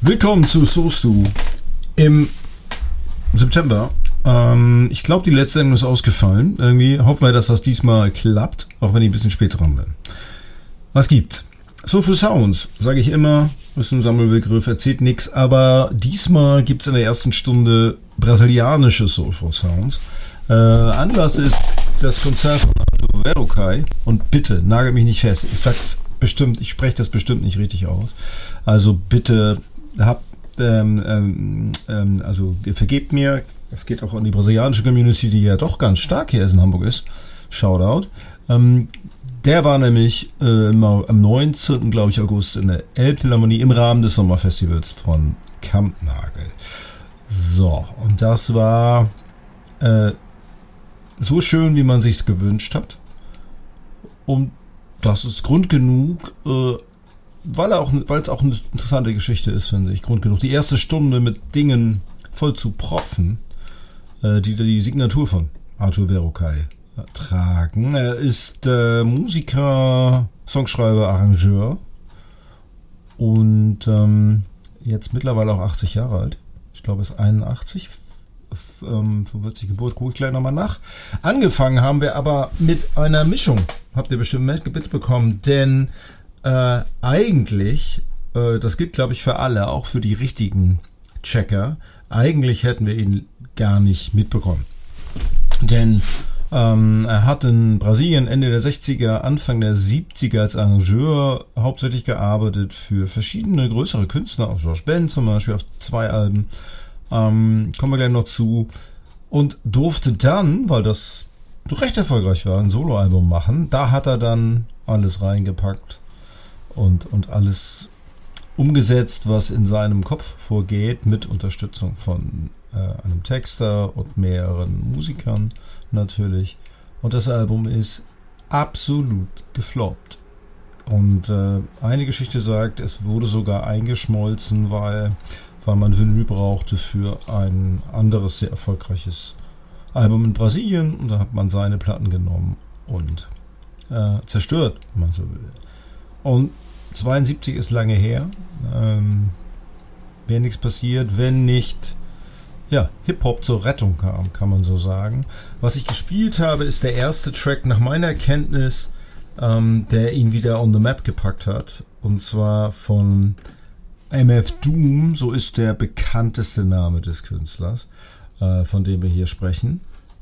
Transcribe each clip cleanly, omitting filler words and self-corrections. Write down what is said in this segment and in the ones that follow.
Willkommen zu Sostu im September. Ich glaube, die letzte Sendung ist ausgefallen. Irgendwie hoffen wir, dass das diesmal klappt, auch wenn ich ein bisschen spät dran bin. Was gibt's? Soulful Sounds, sage ich immer, ist ein Sammelbegriff, erzählt nichts, aber diesmal gibt's in der ersten Stunde brasilianische Soulful Sounds. Anlass ist das Konzert von Arthur Verocai und bitte, nagel mich nicht fest, ich sag's bestimmt, ich spreche das bestimmt nicht richtig aus. Also bitte vergebt mir, es geht auch an die brasilianische Community, die ja doch ganz stark hier in Hamburg ist. Shoutout. Der war nämlich am 19. glaube ich August in der Elbphilharmonie im Rahmen des Sommerfestivals von Kampnagel. So, und das war so schön, wie man sich's gewünscht hat. Und das ist Grund genug, weil es auch eine interessante Geschichte ist, finde ich. Grund genug, die erste Stunde mit Dingen voll zu propfen, die Signatur von Arthur Verocai tragen. Er ist Musiker, Songschreiber, Arrangeur und jetzt mittlerweile auch 80 Jahre alt. Ich glaube, er ist 81, 45 Geburt, gucke ich gleich nochmal nach. Angefangen haben wir aber mit einer Mischung, habt ihr bestimmt mitbekommen, denn eigentlich, das gilt glaube ich für alle, auch für die richtigen Checker, eigentlich hätten wir ihn gar nicht mitbekommen. Denn er hat in Brasilien Ende der 60er, Anfang der 70er als Arrangeur hauptsächlich gearbeitet für verschiedene größere Künstler, auch George Ben zum Beispiel auf 2 Alben, kommen wir gleich noch zu, und durfte dann, weil das recht erfolgreich war, ein Soloalbum machen. Da hat er dann alles reingepackt und alles umgesetzt, was in seinem Kopf vorgeht, mit Unterstützung von einem Texter und mehreren Musikern natürlich. Und das Album ist absolut gefloppt. Und eine Geschichte sagt, es wurde sogar eingeschmolzen, weil man Vinyl brauchte für ein anderes sehr erfolgreiches Album in Brasilien. Und da hat man seine Platten genommen und zerstört, wenn man so will. Und 72 ist lange her. Wäre nichts passiert, wenn nicht Hip-Hop zur Rettung kam, kann man so sagen. Was ich gespielt habe, ist der erste Track nach meiner Kenntnis, der ihn wieder on the map gepackt hat. Und zwar von MF Doom, so ist der bekannteste Name des Künstlers, von dem wir hier sprechen.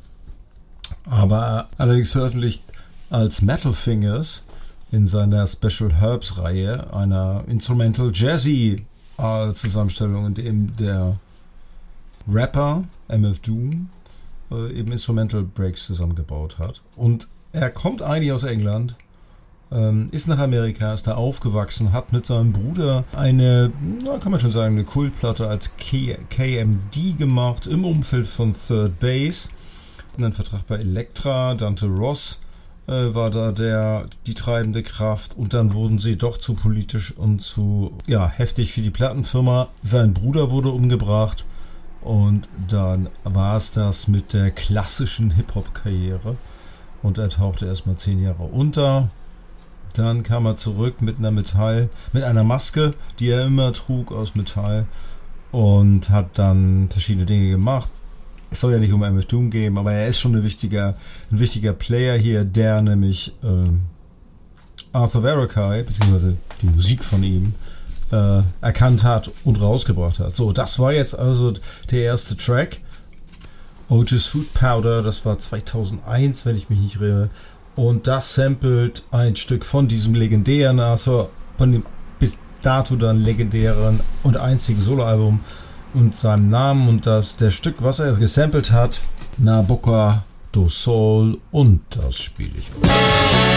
Aber allerdings veröffentlicht als Metal Fingers in seiner Special Herbs Reihe, einer Instrumental Jazzy Zusammenstellung, in dem der Rapper MF Doom eben Instrumental Breaks zusammengebaut hat. Und er kommt eigentlich aus England, ist nach Amerika, ist da aufgewachsen, hat mit seinem Bruder eine, kann man schon sagen, eine Kultplatte als KMD gemacht im Umfeld von Third Base. Einen Vertrag bei Elektra, Dante Ross war da die treibende Kraft, und dann wurden sie doch zu politisch und zu heftig für die Plattenfirma. Sein Bruder wurde umgebracht und dann war es das mit der klassischen Hip-Hop-Karriere, und er tauchte erstmal 10 Jahre unter. Dann kam er zurück mit einer Maske, die er immer trug aus Metall, und hat dann verschiedene Dinge gemacht. Es soll ja nicht um MF Doom gehen, aber er ist schon ein wichtiger Player hier, der nämlich Arthur Verocai, beziehungsweise die Musik von ihm, erkannt hat und rausgebracht hat. So, das war jetzt also der erste Track. Otis Food Powder, das war 2001, wenn ich mich nicht irre. Und das samplet ein Stück von diesem legendären Arthur, von dem bis dato dann legendären und einzigen Soloalbum und seinem Namen, und der Stück, was er gesampelt hat, Na Boca do Sol, und das spiele ich.